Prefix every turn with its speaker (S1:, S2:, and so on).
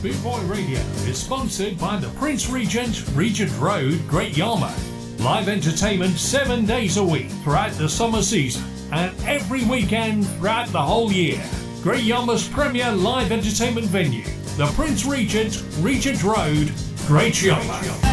S1: Boot Boy Radio is sponsored by the Prince Regent, Regent Road, Great Yarmouth. Live entertainment 7 days a week throughout the summer season and every weekend throughout the whole year. Great Yarmouth's premier live entertainment venue, the Prince Regent, Regent Road, Great Yarmouth.